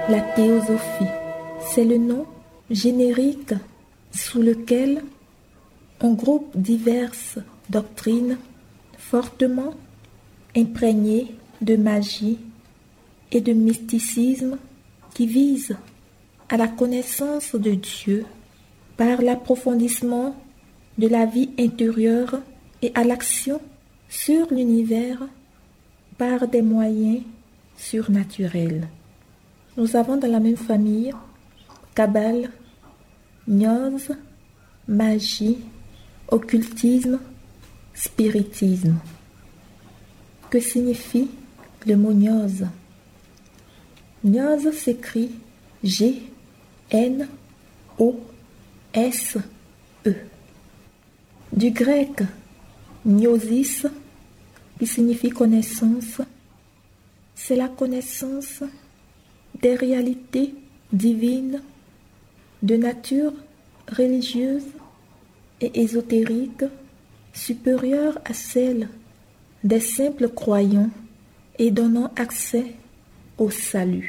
La théosophie, c'est le nom générique sous lequel on groupe diverses doctrines fortement imprégnées de magie et de mysticisme qui visent à la connaissance de Dieu par l'approfondissement de la vie intérieure et à l'action sur l'univers par des moyens surnaturels. Nous avons dans la même famille Kabbale, gnose, magie, occultisme, spiritisme. Que signifie le mot gnose? Gnose s'écrit G-N-O-S-E. Du grec gnosis, qui signifie connaissance, c'est la connaissance des réalités divines de nature religieuse et ésotérique supérieure à celle des simples croyants et donnant accès au salut.